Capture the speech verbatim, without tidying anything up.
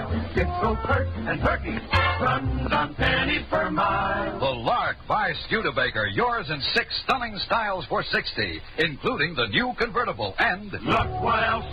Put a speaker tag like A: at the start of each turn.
A: It's so pert and perky, runs on pennies per mile.
B: The Lark by Studebaker, yours in six stunning styles for sixty, including the new convertible and...
A: Look what else